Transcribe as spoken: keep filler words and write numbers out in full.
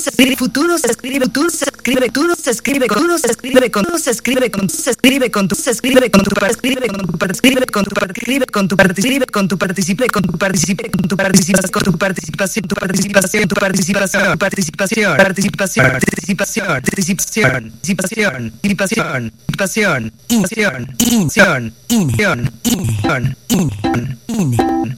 se escribe, futuro se escribe, futuro se escribe, futuro se escribe, futuro se escribe, con se escribe, con se escribe, con tu se escribe, con tu escribe, con tu escribe, con tu escribe, con tu participe, con tu participe, con tu participe, con tu participación, con tu participación, tu participación, tu participación, participación, participación, participación, participación, participación, participación, participación, participación, in, in, in, in, in, in, in.